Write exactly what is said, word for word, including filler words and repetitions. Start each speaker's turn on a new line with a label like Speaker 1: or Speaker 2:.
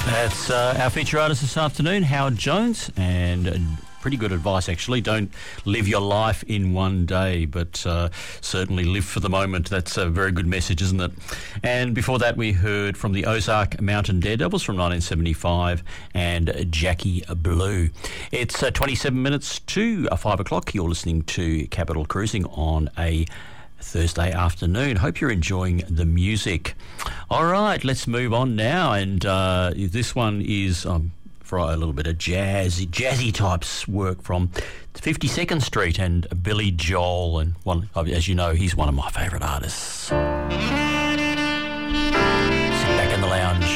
Speaker 1: That's uh, our feature artist this afternoon, Howard Jones, and uh, pretty good advice, actually. Don't live your life in one day, but uh, certainly live for the moment. That's a very good message, isn't it? And before that, we heard from the Ozark Mountain Daredevils from nineteen seventy-five and Jackie Blue. It's uh, twenty-seven minutes to uh, five o'clock. You're listening to Capital Cruising on a Thursday afternoon. Hope you're enjoying the music. All right, let's move on now. And uh, this one is um, for a little bit of jazzy, jazzy types work from fifty-second Street and Billy Joel. And one, as you know, he's one of my favourite artists. Sit back in the lounge.